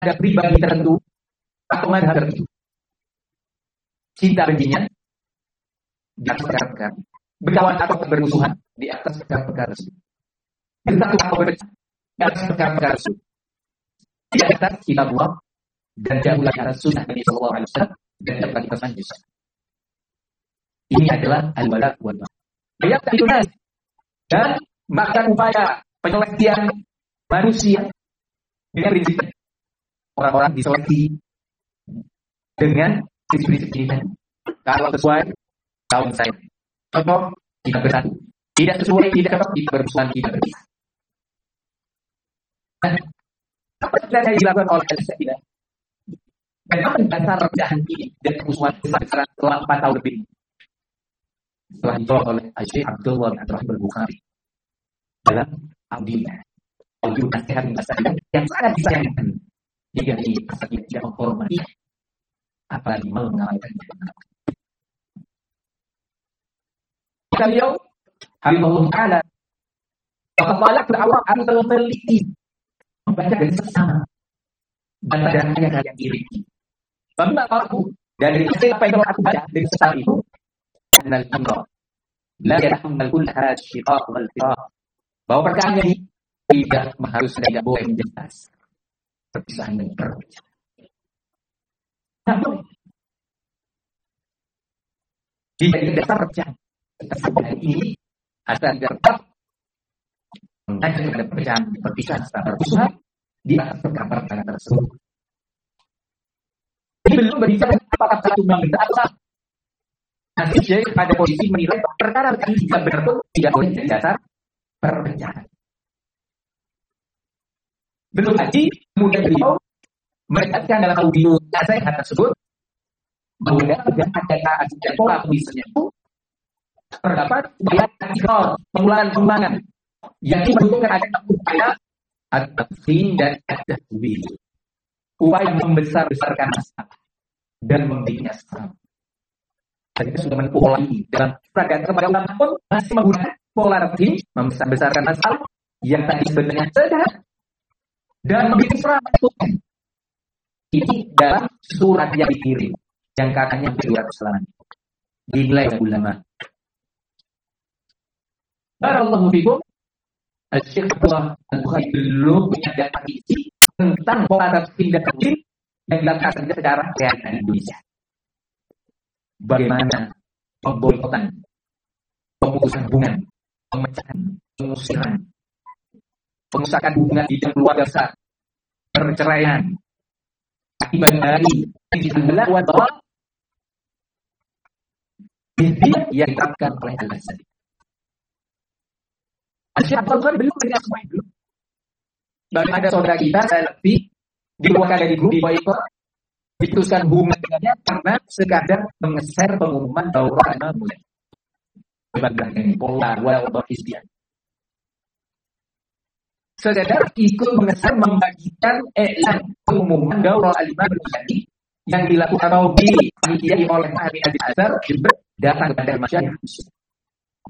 ada pribadi tertentu atau mazhab tertentu. Cinta bencinya di atas perkara-perkara, berkawan atau bermusuhan di atas perkara-perkara tersebut, bersatu atau berpecah di atas perkara-perkara tersebut, di atas kitab Allah dan jauh dari atas sunnah Nabi Sallallahu Alaihi Wasallam dan dapat kita selanjutnya. Ini adalah al-wala wal bara. Ayat itu dan maka upaya penyelesaian manusia dengan prinsip orang-orang diseleksi dengan prinsip ini. Kalau sesuai, kawan saya. Contoh, kita bersatu. Tidak sesuai, tidak dapat kita bermusuhan, kita berpisah. Dan apa yang dilakukan oleh Al-Syafi'ah? Dan apa dasar perpecahan ini dan kemusuhan besar selama 4 tahun lebih? Setelah dijawab oleh Syekh Abdullah bin Abdurrahman Al-Bukhari dalam Abdillah, audio nasihat yang sangat disayangkan jika ini tidak menghormati apalagi mengamalkan. Beliau Habibullah Ta'ala Kepala berawal atau meneliti membaca dari sesama dan pada ayat yang iri. Bagaimana aku dari apa yang aku baca dari sesama itu adalah amro la yahmal kullaha shiqaq wal firaq, bahwa perkara ini tidak harus tidak boleh menjelas perpisahan dan perpecahan. Namun tidak dasar perpecahan ini asal tetap mengajak pada perpecahan serta permusuhan di atas perkara-perkara tersebut. Ini belum berbicara apakah satu membeda atau nanti Syekh pada posisi menilai perkara ini jika benar pun tidak boleh jadi dasar perpecahan. Belum lagi kemudian beliau menekankan dalam audio nasihat tersebut bahwa ada pola tulisannya itu terdapat upaya pengulangan yang dibutuhkan ada upaya at-tafsir dan at-tasbih, upaya membesar-besarkan masalah dan membikinnya seram. Kita sudah menempuh pola ini dalam peradaban kepada ulama pun masih menggunakan pola tafsir, membesar-besarkan masalah yang tadi sebenarnya sederhana dan membikin seram. Ini dalam surat yang dikirim yang katanya kedua kesalahan dinilai ulama. Barakallahu fikum. Syekh Abdullah Al-Bukhari belum punya data isi tentang pola tafsir dan tafsir yang dilakukan secara real di Indonesia. Bagaimana pemboikotan, pemutusan hubungan, pemecahan, pengusiran, pengusakan hubungan di dalam keluarga besar, perceraian, akibat dari al-wala wal bara yang diterapkan oleh Al-Syafi'ah. Syekh Abdullah belum mendengar semua itu. Dan ada saudara kita, saya lebih dikeluarkan dari grup, diboikot, diputuskan hubungan dengannya karena sekadar mengeser pengumuman daurah agama mulai. Bagaimana ini pola wal istian. Sekadar ikut mengeser membagikan iklan pengumuman daurah agama mulai yang dilakukan atau diinisiasi oleh Ahli Azhar juga datang kepada masyarakat.